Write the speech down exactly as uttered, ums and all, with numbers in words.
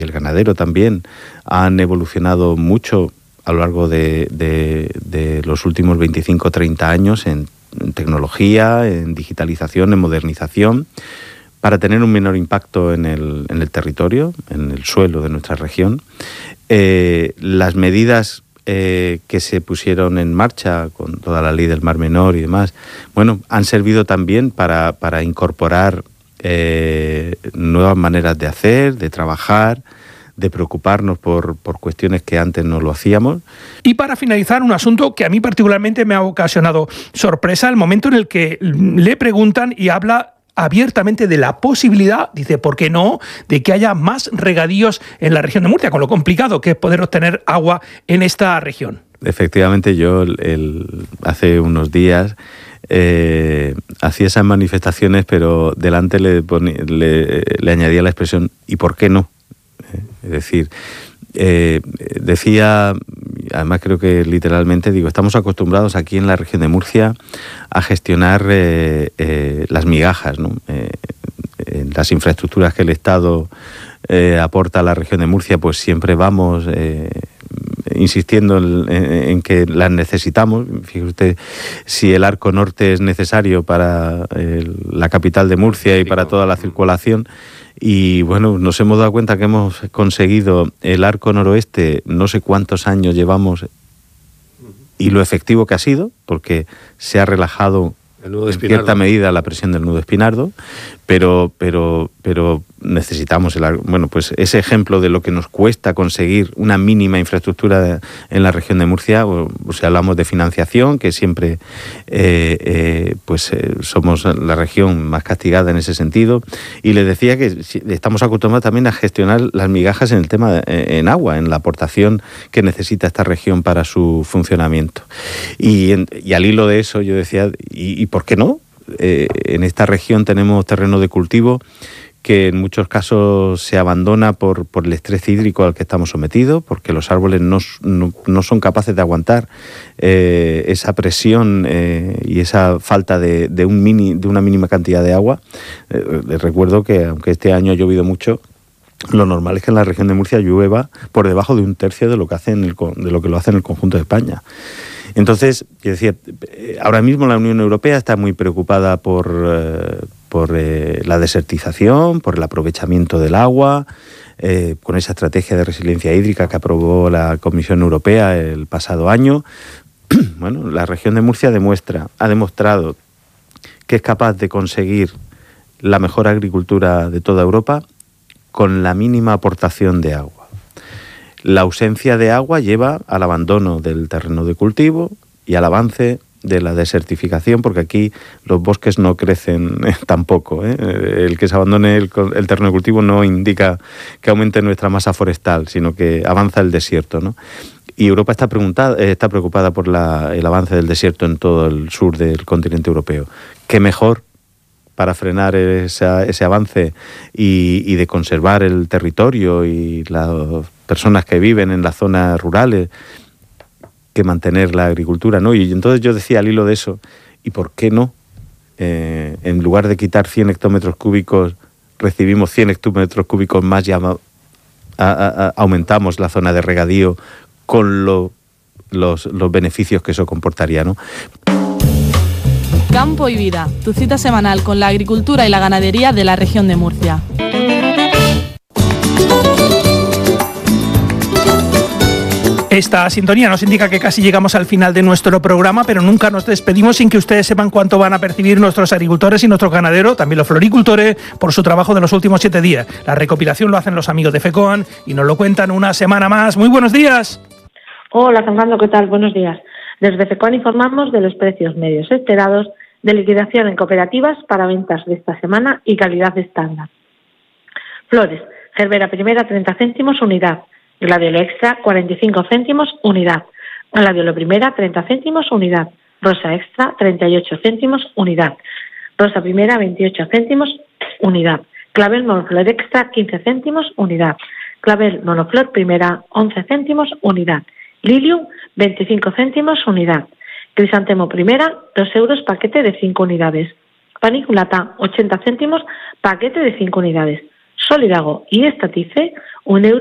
el ganadero también han evolucionado mucho a lo largo de, de, de los últimos veinticinco o treinta años en, en tecnología, en digitalización, en modernización, para tener un menor impacto en el, en el territorio, en el suelo de nuestra región. Eh, las medidas eh, que se pusieron en marcha con toda la ley del Mar Menor y demás, bueno, han servido también para, para incorporar eh, nuevas maneras de hacer, de trabajar, de preocuparnos por, por cuestiones que antes no lo hacíamos. Y para finalizar, un asunto que a mí particularmente me ha ocasionado sorpresa, el momento en el que le preguntan y habla abiertamente de la posibilidad, dice, ¿por qué no?, de que haya más regadíos en la región de Murcia, con lo complicado que es poder obtener agua en esta región. Efectivamente, yo el, el, hace unos días eh, hacía esas manifestaciones, pero delante le, pone, le, le añadía la expresión ¿y por qué no? Eh, es decir, eh, decía, además creo que literalmente, digo, estamos acostumbrados aquí en la región de Murcia a gestionar eh, eh, las migajas, ¿no? Eh, eh, las infraestructuras que el Estado eh, aporta a la región de Murcia, pues siempre vamos eh, insistiendo en, en, en que las necesitamos. Fíjese usted, si el arco norte es necesario para el, la capital de Murcia y para toda la circulación, y bueno, nos hemos dado cuenta que hemos conseguido el arco noroeste, no sé cuántos años llevamos y lo efectivo que ha sido, porque se ha relajado en cierta medida la presión del nudo espinardo, pero pero pero necesitamos el, bueno, pues ese ejemplo de lo que nos cuesta conseguir una mínima infraestructura de, en la región de Murcia. O, o sea, hablamos de financiación, que siempre eh, eh, pues eh, somos la región más castigada en ese sentido, y les decía que estamos acostumbrados también a gestionar las migajas en el tema de, en agua, en la aportación que necesita esta región para su funcionamiento. Y, en, y al hilo de eso yo decía, ¿y, y por qué no? Eh, en esta región tenemos terreno de cultivo que en muchos casos se abandona por, por el estrés hídrico al que estamos sometidos, porque los árboles no, no, no son capaces de aguantar eh, esa presión eh, y esa falta de, de, un mini, de una mínima cantidad de agua. Eh, les recuerdo que aunque este año ha llovido mucho, lo normal es que en la región de Murcia llueva por debajo de un tercio de lo que hace en el, de lo que lo hace en el conjunto de España. Entonces, yo decía, ahora mismo la Unión Europea está muy preocupada por, eh, por eh, la desertización, por el aprovechamiento del agua, eh, con esa estrategia de resiliencia hídrica que aprobó la Comisión Europea el pasado año. Bueno, la región de Murcia demuestra, ha demostrado que es capaz de conseguir la mejor agricultura de toda Europa con la mínima aportación de agua. La ausencia de agua lleva al abandono del terreno de cultivo y al avance de la desertificación, porque aquí los bosques no crecen eh, tampoco. ¿eh? El que se abandone el, el terreno de cultivo no indica que aumente nuestra masa forestal, sino que avanza el desierto, ¿no? Y Europa está, eh, está preocupada por la, el avance del desierto en todo el sur del continente europeo. ¿Qué mejor para frenar esa, ese avance y, y de conservar el territorio y las personas que viven en las zonas rurales, que mantener la agricultura, ¿no? Y entonces yo decía al hilo de eso, ¿y por qué no? Eh, en lugar de quitar cien hectómetros cúbicos, recibimos cien hectómetros cúbicos más y a, a, a, aumentamos la zona de regadío con lo, los, los beneficios que eso comportaría, ¿no? Campo y Vida, tu cita semanal con la agricultura y la ganadería de la región de Murcia. Esta sintonía nos indica que casi llegamos al final de nuestro programa, pero nunca nos despedimos sin que ustedes sepan cuánto van a percibir nuestros agricultores y nuestros ganaderos, también los floricultores, por su trabajo de los últimos siete días. La recopilación lo hacen los amigos de FECOAN y nos lo cuentan una semana más. ¡Muy buenos días! Hola, Fernando, ¿qué tal? Buenos días. Desde FECOAN informamos de los precios medios esperados de liquidación en cooperativas para ventas de esta semana y calidad estándar. Flores, gerbera primera treinta céntimos unidad, gladiolo extra cuarenta y cinco céntimos unidad, gladiolo primera treinta céntimos unidad, rosa extra treinta y ocho céntimos unidad, rosa primera veintiocho céntimos unidad, clavel monoflor extra quince céntimos unidad, clavel monoflor primera once céntimos unidad, lilium veinticinco céntimos unidad, crisantemo primera dos euros paquete de cinco unidades, paniculata ochenta céntimos paquete de cinco unidades, Solidago y Estatice, un euro